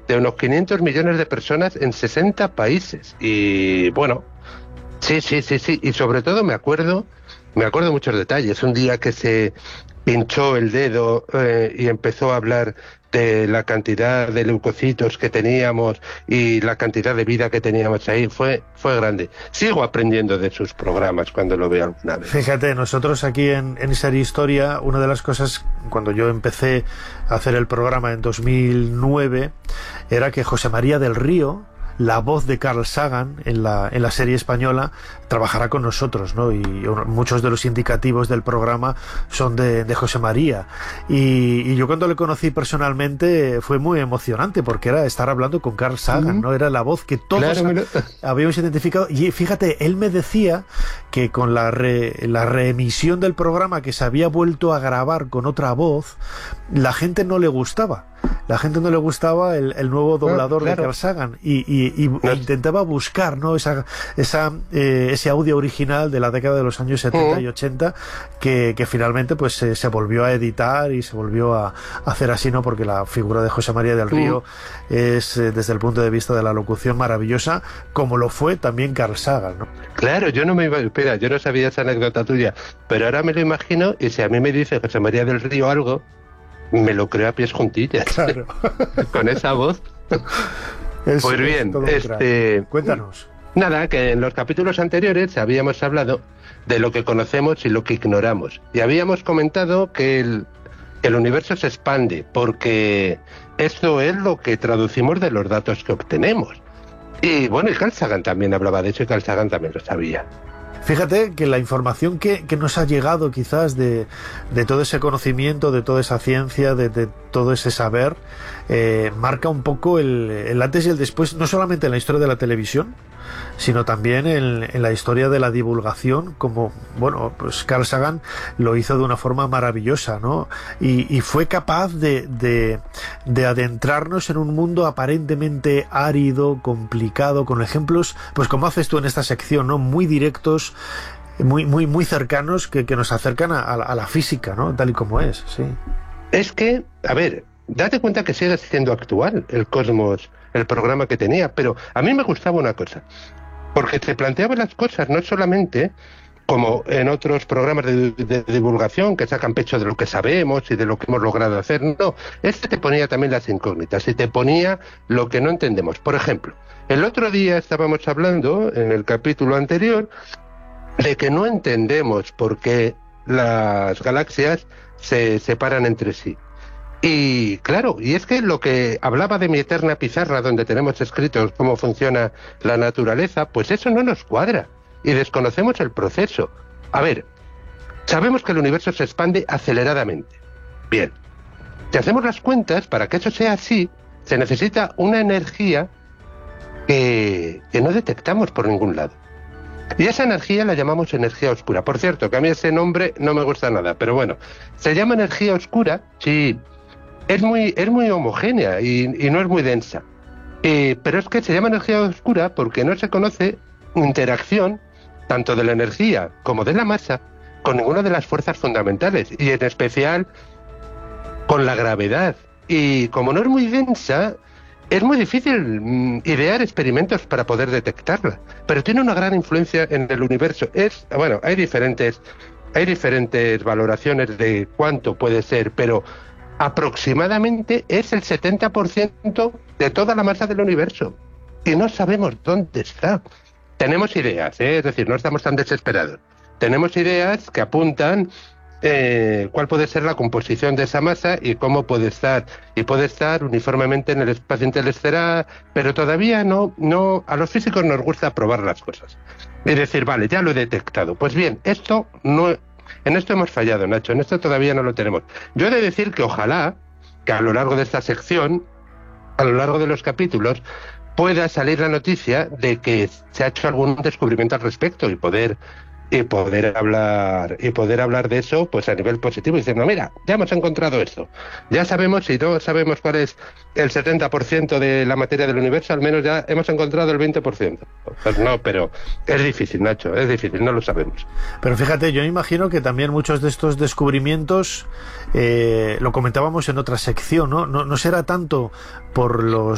de unos 500 millones de personas en 60 países. Y bueno, sí. Y sobre todo me acuerdo muchos detalles. Un día que se pinchó el dedo y empezó a hablar de la cantidad de leucocitos que teníamos y la cantidad de vida que teníamos ahí, fue grande. Sigo aprendiendo de sus programas cuando lo veo alguna vez. Fíjate, nosotros aquí en Serie Historia, una de las cosas, cuando yo empecé a hacer el programa en 2009, era que José María del Río, la voz de Carl Sagan en la serie española, trabajará con nosotros, ¿no? Y muchos de los indicativos del programa son de José María. Y yo cuando le conocí personalmente fue muy emocionante, porque era estar hablando con Carl Sagan, ¿no? Era la voz que todos habíamos identificado. Y fíjate, él me decía que con la reemisión del programa, que se había vuelto a grabar con otra voz, la gente no le gustaba. La gente no le gustaba el nuevo doblador de Carl Sagan e intentaba buscar, ¿no? ese audio original de la década de los años 70 y 80 que finalmente pues se volvió a editar y se volvió a hacer así, ¿no? Porque la figura de José María del Río es, desde el punto de vista de la locución, maravillosa, como lo fue también Carl Sagan, ¿no? Claro, yo no sabía esa anécdota tuya, pero ahora me lo imagino, y si a mí me dice José María del Río algo, me lo creo a pies juntillas. Claro. Con esa voz. Pues bien, cuéntanos. Nada, que en los capítulos anteriores habíamos hablado de lo que conocemos y lo que ignoramos. Y habíamos comentado que el universo se expande, porque esto es lo que traducimos de los datos que obtenemos. Y bueno, y Carl Sagan también hablaba de eso, y Carl Sagan también lo sabía. Fíjate que la información que nos ha llegado quizás de todo ese conocimiento, de toda esa ciencia, de todo ese saber, marca un poco el antes y el después, no solamente en la historia de la televisión, sino también en la historia de la divulgación, como, bueno, pues Carl Sagan lo hizo de una forma maravillosa, ¿no? Y fue capaz de adentrarnos en un mundo aparentemente árido, complicado, con ejemplos, pues como haces tú en esta sección, ¿no? Muy directos, muy cercanos, que nos acercan a la física, ¿no? Tal y como es, sí. Es que, a ver, date cuenta que sigue siendo actual el Cosmos, el programa que tenía, pero a mí me gustaba una cosa, porque te planteaba las cosas no solamente como en otros programas de divulgación que sacan pecho de lo que sabemos y de lo que hemos logrado hacer, no, te ponía también las incógnitas y te ponía lo que no entendemos. Por ejemplo, el otro día estábamos hablando, en el capítulo anterior, de que no entendemos por qué las galaxias se separan entre sí. Y claro, y es que lo que hablaba de mi eterna pizarra, donde tenemos escrito cómo funciona la naturaleza, pues eso no nos cuadra y desconocemos el proceso. A ver, sabemos que el universo se expande aceleradamente. Bien, si hacemos las cuentas, para que eso sea así, se necesita una energía que no detectamos por ningún lado. Y esa energía la llamamos energía oscura. Por cierto, que a mí ese nombre no me gusta nada, pero bueno, se llama energía oscura, sí. Es muy homogénea y no es muy densa. Pero es que se llama energía oscura porque no se conoce interacción tanto de la energía como de la masa con ninguna de las fuerzas fundamentales, y en especial con la gravedad. Y como no es muy densa, es muy difícil idear experimentos para poder detectarla. Pero tiene una gran influencia en el universo. Bueno, hay diferentes valoraciones de cuánto puede ser, pero aproximadamente es el 70% de toda la masa del universo. Y no sabemos dónde está. Tenemos ideas, es decir, no estamos tan desesperados. Tenemos ideas que apuntan cuál puede ser la composición de esa masa y cómo puede estar. Y puede estar uniformemente en el espacio interestelar, pero todavía no. A los físicos nos gusta probar las cosas. Y decir, vale, ya lo he detectado. Pues bien, esto no... En esto hemos fallado, Nacho, en esto todavía no lo tenemos. Yo he de decir que ojalá que a lo largo de esta sección, a lo largo de los capítulos, pueda salir la noticia de que se ha hecho algún descubrimiento al respecto y poder hablar de eso pues a nivel positivo, diciendo, mira, ya hemos encontrado esto, ya sabemos, si no sabemos cuál es el 70% de la materia del universo, al menos ya hemos encontrado el 20%. Pues no, pero es difícil, Nacho, es difícil, no lo sabemos. Pero fíjate, yo imagino que también muchos de estos descubrimientos, lo comentábamos en otra sección, ¿no? No será tanto por los